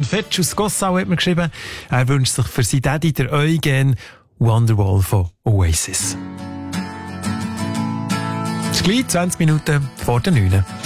Fetsch aus Gossau hat mir geschrieben, er wünscht sich für seinen Daddy, der Eugen, Wonderwall von Oasis. Es ist gleich 20 Minuten vor der 9.